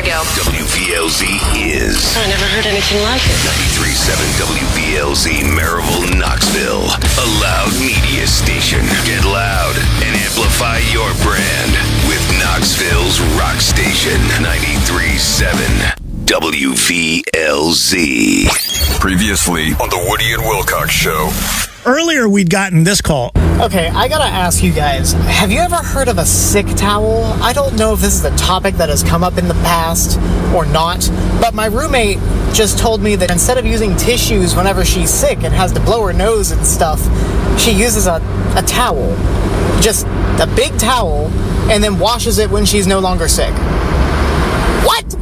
we go. WVLZ is... I never heard anything like it. 93.7 WVLZ Maryville, Knoxville. A loud media station. Get loud and amplify your brand with Knoxville's rock station. 93.7 WVLZ. Previously on the Woody and Wilcox Show. Earlier, we'd gotten this call. Okay, I gotta ask you guys, have you ever heard of a sick towel? I don't know if this is a topic that has come up in the past or not, but my roommate just told me that instead of using tissues whenever she's sick and has to blow her nose and stuff, she uses a towel. Just a big towel, and then washes it when she's no longer sick. What?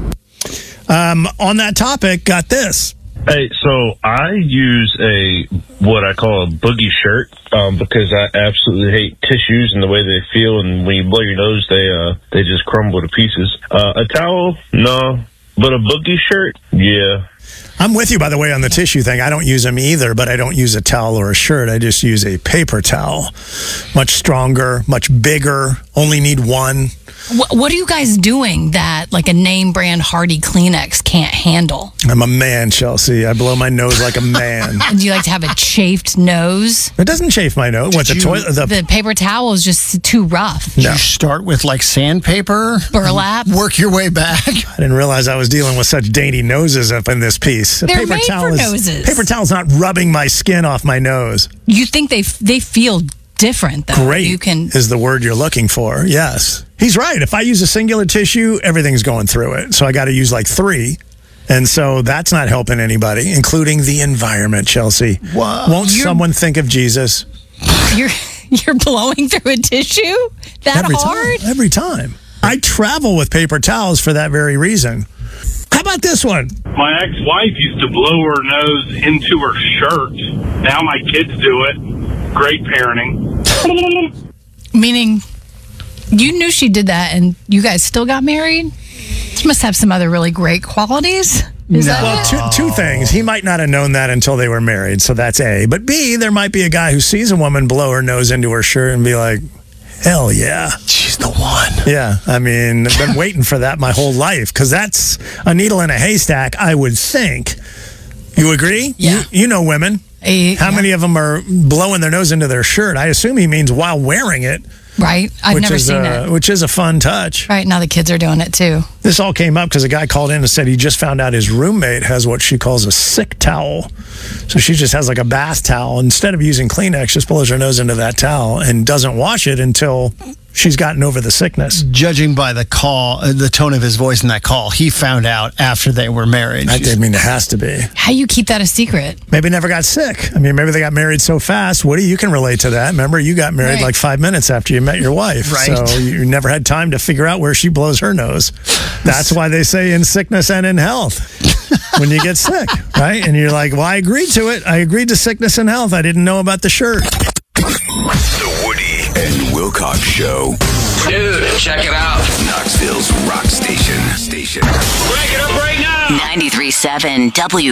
On that topic, got this. Hey, so I use what I call a boogie shirt because I absolutely hate tissues and the way they feel, and when you blow your nose, they just crumble to pieces. A towel, no, but a boogie shirt, yeah. I'm with you, by the way, on the tissue thing. I don't use them either, but I don't use a towel or a shirt. I just use a paper towel. Much stronger, much bigger, only need one. What are you guys doing that like a name brand Hardy Kleenex can't handle? I'm a man, Chelsea. I blow my nose like a man. Do you like to have a chafed nose? It doesn't chafe my nose. What, the paper towel is just too rough. Did you start with like sandpaper? Burlap? Work your way back? I didn't realize I was dealing with such dainty noses up in this piece. They're made for noses. Paper towel's not rubbing my skin off my nose. You think they feel different, though. Great is the word you're looking for. Yes. He's right. If I use a singular tissue, everything's going through it. So I got to use like 3. And so that's not helping anybody, including the environment, Chelsea. Wow. Won't someone think of Jesus? You're blowing through a tissue? Every hard? Every time. I travel with paper towels for that very reason. How about this one? My ex-wife used to blow her nose into her shirt. Now my kids do it. Great parenting. Meaning, you knew she did that and you guys still got married? She must have some other really great qualities. Well, two things. He might not have known that until they were married, so that's A. But B, there might be a guy who sees a woman blow her nose into her shirt and be like, hell yeah. She's the one. Yeah, I mean, I've been waiting for that my whole life, because that's a needle in a haystack, I would think. You agree? Yeah. You know women. How many of them are blowing their nose into their shirt? I assume he means while wearing it. Right. I've never seen it. Which is a fun touch. Right. Now the kids are doing it too. This all came up because a guy called in and said he just found out his roommate has what she calls a sick towel. So she just has like a bath towel. Instead of using Kleenex, just blows her nose into that towel and doesn't wash it until she's gotten over the sickness. Judging by the call, the tone of his voice in that call, he found out after they were married. I mean, it has to be. How you keep that a secret? Maybe never got sick. I mean, maybe they got married so fast. Woody, you can relate to that. Remember, you got married like 5 minutes after you met your wife. Right. So you never had time to figure out where she blows her nose. That's why they say in sickness and in health. When you get sick, right? And you're like, well, I agreed to it. I agreed to sickness and health. I didn't know about the shirt. The Woody and Wilcox Show. Dude, check it out. Knoxville's rock station. Break it up right now. 93.7 W.